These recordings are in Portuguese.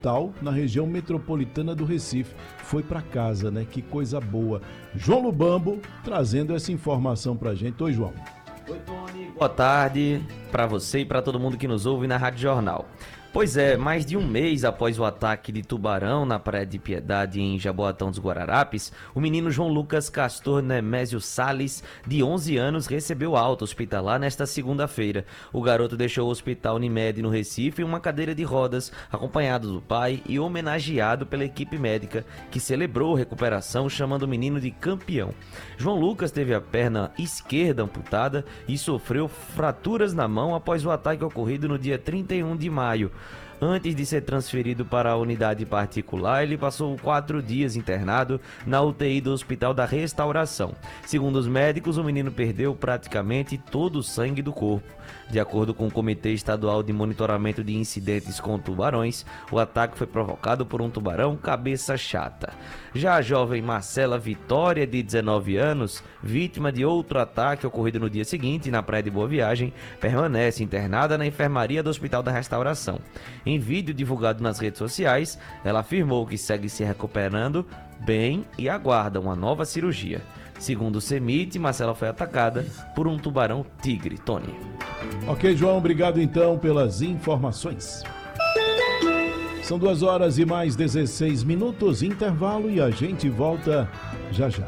na região metropolitana do Recife. Foi para casa, né? Que coisa boa. João Lubambo trazendo essa informação pra gente. Oi, João. Oi, Tony. Boa tarde para você e para todo mundo que nos ouve na Rádio Jornal. Pois é, mais de um mês após o ataque de tubarão na Praia de Piedade, em Jaboatão dos Guararapes, o menino João Lucas Castor Nemésio Salles, de 11 anos, recebeu alta hospitalar nesta segunda-feira. O garoto deixou o Hospital Unimed no Recife em uma cadeira de rodas, acompanhado do pai e homenageado pela equipe médica, que celebrou a recuperação chamando o menino de campeão. João Lucas teve a perna esquerda amputada e sofreu fraturas na mão após o ataque ocorrido no dia 31 de maio. Antes de ser transferido para a unidade particular, ele passou 4 dias internado na UTI do Hospital da Restauração. Segundo os médicos, o menino perdeu praticamente todo o sangue do corpo. De acordo com o Comitê Estadual de Monitoramento de Incidentes com Tubarões, o ataque foi provocado por um tubarão cabeça chata. Já a jovem Marcela Vitória, de 19 anos, vítima de outro ataque ocorrido no dia seguinte na Praia de Boa Viagem, permanece internada na enfermaria do Hospital da Restauração. Em vídeo divulgado nas redes sociais, ela afirmou que segue se recuperando bem e aguarda uma nova cirurgia. Segundo o CEMIT, Marcela foi atacada por um tubarão tigre. Tony. Ok, João, obrigado então pelas informações. São 2 horas e mais 16 minutos, intervalo, e a gente volta já já.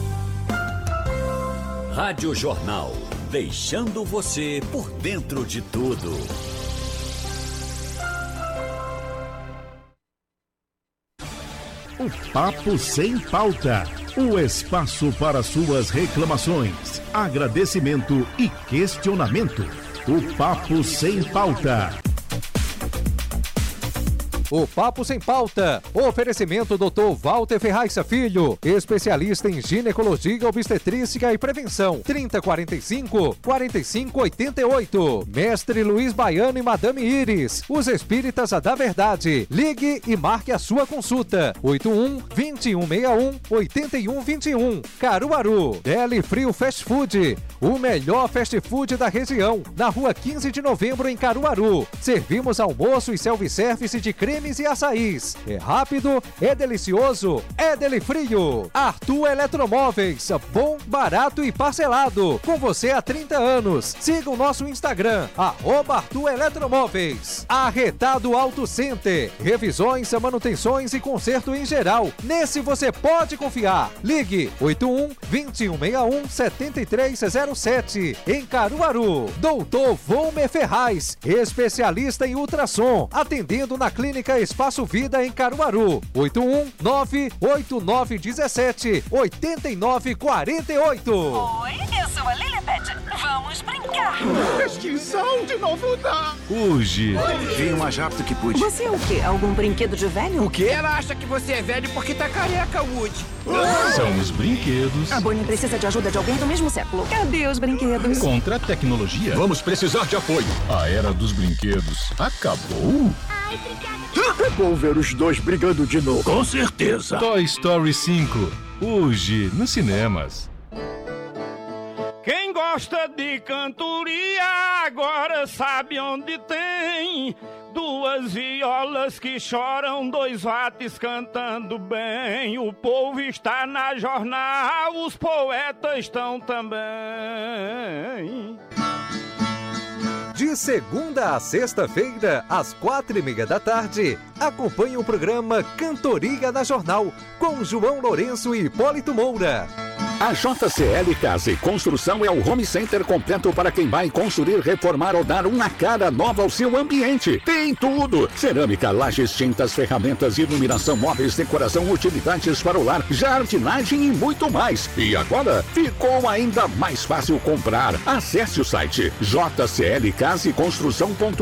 Rádio Jornal, deixando você por dentro de tudo. O Papo Sem Pauta, o espaço para suas reclamações, agradecimento e questionamento. O Papo Sem Pauta. O Papo Sem Pauta. Oferecimento Dr. Walter Ferraz Filho, especialista em ginecologia, obstetrícia e prevenção. 3045-4588. Mestre Luiz Baiano e Madame Iris, os espíritas da verdade. Ligue e marque a sua consulta. 81-2161-8121. Caruaru. Deli Frio Fast Food, o melhor fast food da região. Na rua 15 de novembro, em Caruaru. Servimos almoço e self-service de creme e açaís. É rápido, é delicioso, é Deli Frio. Arthur Eletromóveis, bom, barato e parcelado. Com você há 30 anos. Siga o nosso Instagram, @Arthur Eletromóveis. Arretado Auto Center, revisões, manutenções e conserto em geral. Nesse você pode confiar. Ligue 81-2161-7307. Em Caruaru. Doutor Volmer Ferraz, especialista em ultrassom, atendendo na Clínica Espaço Vida em Caruaru. 81-98917-8948. Oi, eu sou a Lilibet. Vamos brincar. Extinção de novo dá. Hoje. Veio mais rápido que pude. Você é o quê? Algum brinquedo de velho? O quê? Ela acha que você é velho porque tá careca, Woody. São os brinquedos. A Bonnie precisa de ajuda de alguém do mesmo século. Cadê os brinquedos? Contra a tecnologia. Vamos precisar de apoio. A era dos brinquedos acabou? É bom ver os dois brigando de novo. Com certeza. Toy Story 5. Hoje, nos cinemas. Quem gosta de cantoria agora sabe onde tem 2 violas que choram, 2 vates cantando bem. O povo está na jornal, os poetas estão também. De segunda a sexta-feira, às 4:30 da tarde, acompanhe o programa Cantoria na Jornal, com João Lourenço e Hipólito Moura. A JCL Casa e Construção é o home center completo para quem vai construir, reformar ou dar uma cara nova ao seu ambiente. Tem tudo: cerâmica, lajes, tintas, ferramentas, iluminação, móveis, decoração, utilidades para o lar, jardinagem e muito mais. E agora ficou ainda mais fácil comprar. Acesse o site jclcaseconstrução.com.br